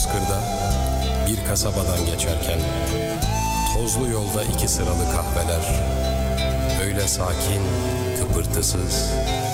bozkırda bir kasabadan geçerken, tozlu yolda 2 sıralı kahveler, öyle sakin, kıpırtısız,